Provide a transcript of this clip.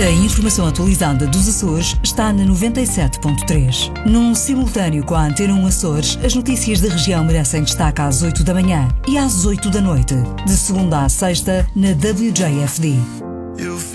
A informação atualizada dos Açores está na 97.3. Num simultâneo com a Antena 1 Açores, as notícias da região merecem destaque às 8 da manhã e às 8 da noite, de segunda à sexta, na WJFD.